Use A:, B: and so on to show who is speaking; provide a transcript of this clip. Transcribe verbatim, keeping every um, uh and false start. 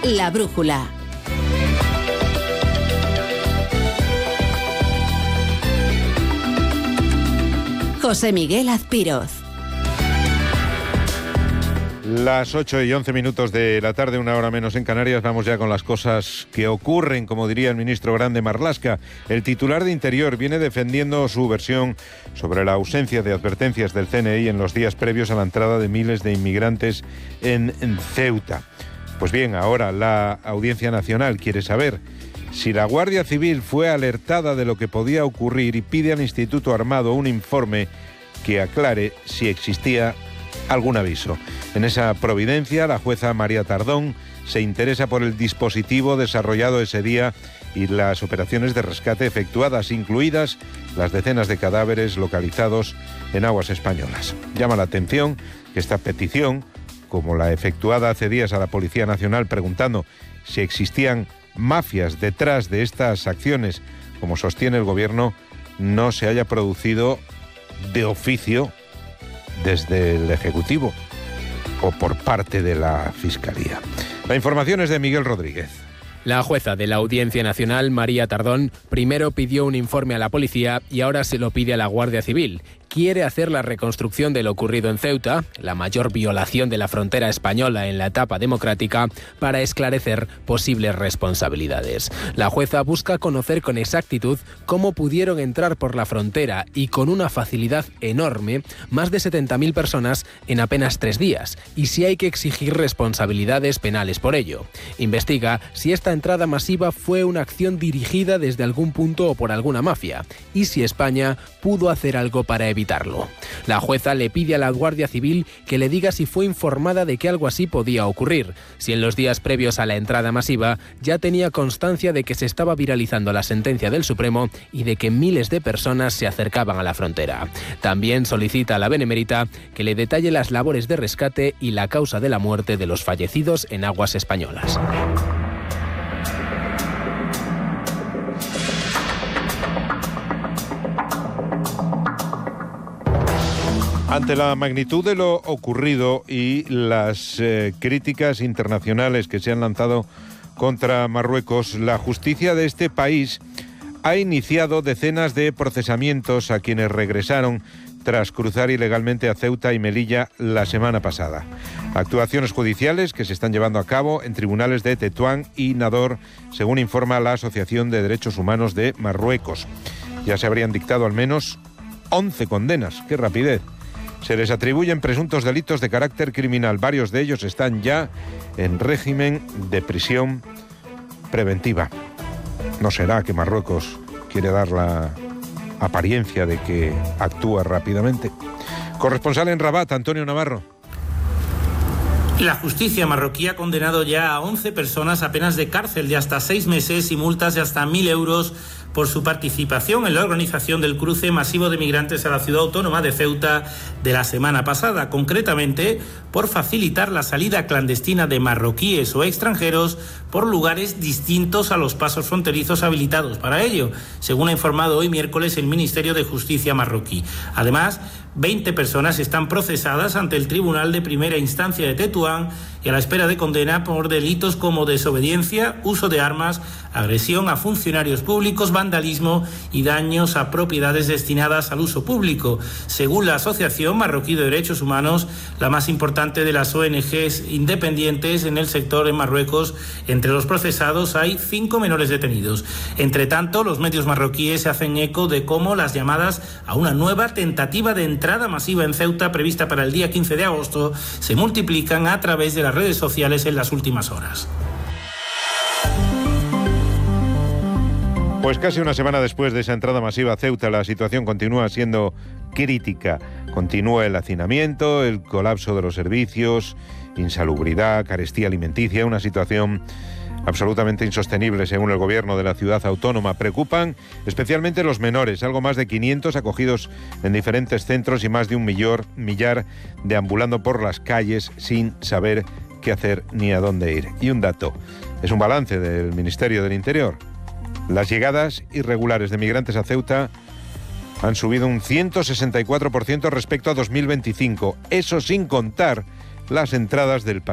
A: La brújula. José Miguel Azpiroz.
B: Las ocho y once minutos de la tarde, una hora menos en Canarias. Vamos ya con las cosas que ocurren, como diría el ministro Grande Marlaska. El titular de Interior viene defendiendo su versión sobre la ausencia de advertencias del C N I en los días previos a la entrada de miles de inmigrantes en, en Ceuta. Pues bien, ahora la Audiencia Nacional quiere saber si la Guardia Civil fue alertada de lo que podía ocurrir y pide al Instituto Armado un informe que aclare si existía algún aviso. En esa providencia, la jueza María Tardón se interesa por el dispositivo desarrollado ese día y las operaciones de rescate efectuadas, incluidas las decenas de cadáveres localizados en aguas españolas. Llama la atención que esta petición, como la efectuada hace días a la Policía Nacional preguntando si existían mafias detrás de estas acciones, como sostiene el Gobierno, no se haya producido de oficio desde el Ejecutivo o por parte de la Fiscalía. La información es de Miguel Rodríguez.
C: La jueza de la Audiencia Nacional, María Tardón, primero pidió un informe a la policía y ahora se lo pide a la Guardia Civil. Quiere hacer la reconstrucción de lo ocurrido en Ceuta, la mayor violación de la frontera española en la etapa democrática, para esclarecer posibles responsabilidades. La jueza busca conocer con exactitud cómo pudieron entrar por la frontera y con una facilidad enorme más de setenta mil personas en apenas tres días y si hay que exigir responsabilidades penales por ello. Investiga si esta entrada masiva fue una acción dirigida desde algún punto o por alguna mafia y si España pudo hacer algo para evitarlo. La jueza le pide a la Guardia Civil que le diga si fue informada de que algo así podía ocurrir, si en los días previos a la entrada masiva ya tenía constancia de que se estaba viralizando la sentencia del Supremo y de que miles de personas se acercaban a la frontera. También solicita a la Benemérita que le detalle las labores de rescate y la causa de la muerte de los fallecidos en aguas españolas.
B: Ante la magnitud de lo ocurrido y las eh, críticas internacionales que se han lanzado contra Marruecos, la justicia de este país ha iniciado decenas de procesamientos a quienes regresaron tras cruzar ilegalmente a Ceuta y Melilla la semana pasada. Actuaciones judiciales que se están llevando a cabo en tribunales de Tetuán y Nador, según informa la Asociación de Derechos Humanos de Marruecos. Ya se habrían dictado al menos once condenas. ¡Qué rapidez! Se les atribuyen presuntos delitos de carácter criminal. Varios de ellos están ya en régimen de prisión preventiva. ¿No será que Marruecos quiere dar la apariencia de que actúa rápidamente? Corresponsal en Rabat, Antonio Navarro.
D: La justicia marroquí ha condenado ya a once personas a penas de cárcel de hasta seis meses y multas de hasta mil euros por su participación en la organización del cruce masivo de migrantes a la ciudad autónoma de Ceuta de la semana pasada, concretamente por facilitar la salida clandestina de marroquíes o extranjeros por lugares distintos a los pasos fronterizos habilitados para ello, según ha informado hoy miércoles el Ministerio de Justicia marroquí. Además, veinte personas están procesadas ante el Tribunal de Primera Instancia de Tetuán y a la espera de condena por delitos como desobediencia, uso de armas, agresión a funcionarios públicos, vandalismo y daños a propiedades destinadas al uso público. Según la Asociación Marroquí de Derechos Humanos, la más importante de las O N Ges independientes en el sector en Marruecos, entre los procesados hay cinco menores detenidos. Entre tanto, los medios marroquíes se hacen eco de cómo las llamadas a una nueva tentativa de entrada masiva en Ceuta prevista para el día quince de agosto se multiplican a través de las redes sociales en las últimas horas.
B: Pues casi una semana después de esa entrada masiva a Ceuta, la situación continúa siendo crítica. Continúa el hacinamiento, el colapso de los servicios, insalubridad, carestía alimenticia, una situación absolutamente insostenible según el gobierno de la ciudad autónoma. Preocupan especialmente los menores, algo más de quinientos acogidos en diferentes centros y más de un millor, millar deambulando por las calles sin saber qué hacer ni a dónde ir. Y un dato, es un balance del Ministerio del Interior. Las llegadas irregulares de migrantes a Ceuta han subido un ciento sesenta y cuatro por ciento respecto a dos mil veinticinco. Eso sin contar las entradas del pasado.